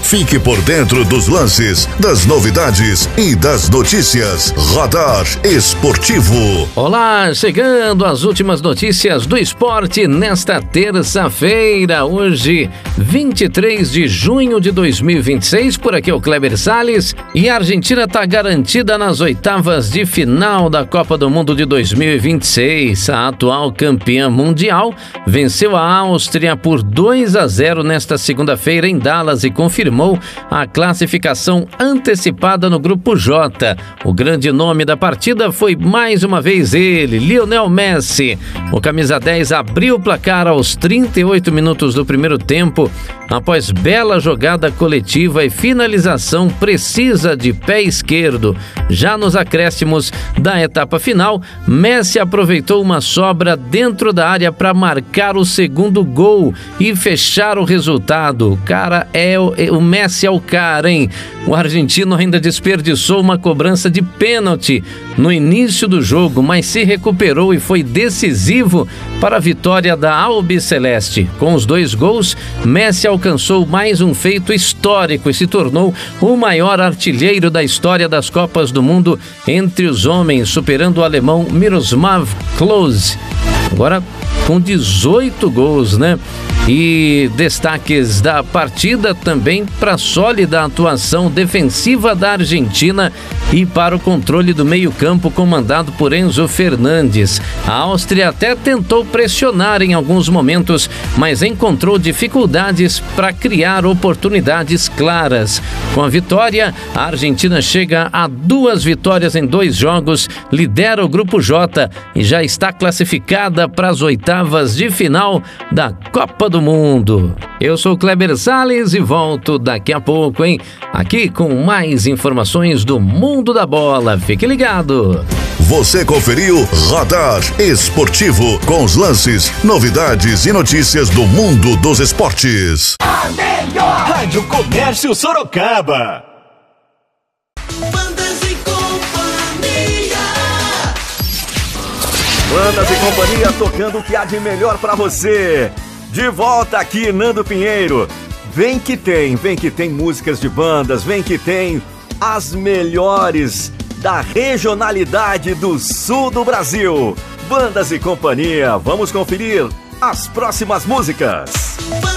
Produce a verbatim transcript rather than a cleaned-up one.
Fique por dentro dos lances, das novidades e das notícias. Radar Esportivo. Olá, chegando as últimas notícias do esporte nesta terça-feira, hoje, vinte e três de junho de dois mil e vinte e seis. Por aqui é o Kleber Salles e a Argentina está garantida nas oitavas de final da Copa do Mundo de dois mil e vinte e seis. A atual campeã mundial venceu a Áustria por dois a zero nesta segunda-feira em Dallas e confirmou a classificação antecipada no Grupo J. O grande nome da partida foi mais uma vez ele, Lionel Messi. O camisa dez abriu o placar aos trinta e oito minutos do primeiro tempo, após bela jogada coletiva e finalização precisa de pé esquerdo. Já nos acréscimos da etapa final, Messi aproveitou uma sobra dentro da área para marcar o segundo gol e fechar o resultado. O cara é o, o Messi é o cara, hein? O argentino ainda desperdiçou uma cobrança de pênalti no início do jogo, mas se recuperou e foi decisivo para a vitória da Albiceleste. Com os dois gols, Messi alcançou mais um feito histórico e se tornou o maior artilheiro da história das Copas do Mundo entre os homens, superando o alemão Miroslav Klose. Agora com dezoito gols, né? E destaques da partida também para a sólida atuação defensiva da Argentina e para o controle do meio-campo comandado por Enzo Fernandes. A Áustria até tentou pressionar em alguns momentos, mas encontrou dificuldades para criar oportunidades claras. Com a vitória, a Argentina chega a duas vitórias em dois jogos, lidera o Grupo J e já está classificada para as oitavas de final da Copa do Mundo. Eu sou o Kleber Salles e volto daqui a pouco, hein? Aqui com mais informações do mundo da bola. Fique ligado. Você conferiu Radar Esportivo com os lances, novidades e notícias do mundo dos esportes. A melhor Rádio Comércio Sorocaba. Bandas e Companhia. Bandas e Companhia tocando o que há de melhor pra você. De volta aqui, Nando Pinheiro. Vem que tem, vem que tem músicas de bandas, vem que tem as melhores da regionalidade do sul do Brasil. Bandas e Companhia, vamos conferir as próximas músicas.